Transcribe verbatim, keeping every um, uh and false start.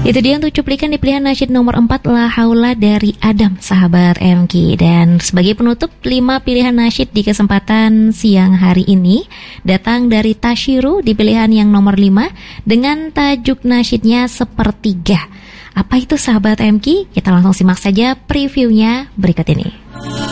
Itu dia untuk cuplikan di pilihan nasyid nomor empat, La Haula dari Adam, sahabat M K. Dan sebagai penutup, lima pilihan nasyid di kesempatan siang hari ini datang dari Tashiru di pilihan yang nomor lima dengan tajuk nasyidnya Sepertiga. Apa itu sahabat M K? Kita langsung simak saja previewnya berikut ini.